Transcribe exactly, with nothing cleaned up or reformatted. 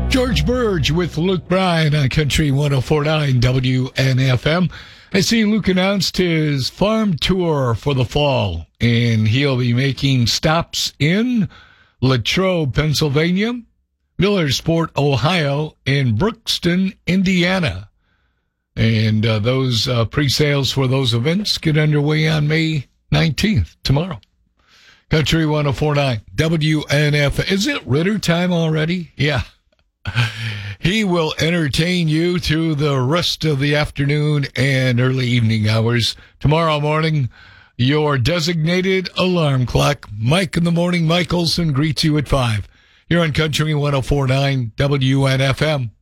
George Burge with Luke Bryan on Country one oh four point nine W N F M. I see Luke announced his farm tour for the fall, and he'll be making stops in Latrobe, Pennsylvania, Millersport, Ohio, and Brookston, Indiana. And uh, those uh, pre-sales for those events get underway on May nineteenth, tomorrow. Country one oh four point nine W N F M. Is it Ritter time already? Yeah. He will entertain you through the rest of the afternoon and early evening hours. Tomorrow morning, your designated alarm clock, Mike in the Morning, Mike Olson, greets you at five. You're on Country one oh four point nine W N F M.